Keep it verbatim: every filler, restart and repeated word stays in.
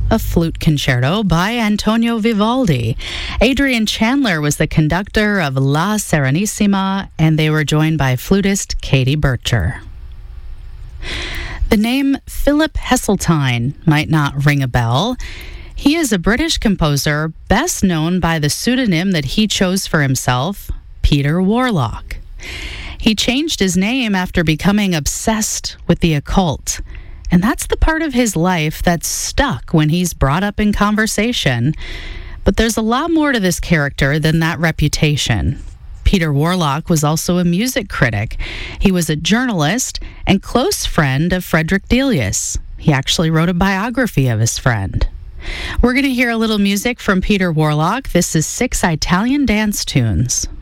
a flute concerto by Antonio Vivaldi. Adrian Chandler was the conductor of La Serenissima, and they were joined by flutist Katie Bircher. The name Philip Heseltine might not ring a bell. He is a British composer best known by the pseudonym that he chose for himself, Peter Warlock. He changed his name after becoming obsessed with the occult. And that's the part of his life that's stuck when he's brought up in conversation. But there's a lot more to this character than that reputation. Peter Warlock was also a music critic. He was a journalist and close friend of Frederick Delius. He actually wrote a biography of his friend. We're going to hear a little music from Peter Warlock. This is Six Italian Dance Tunes.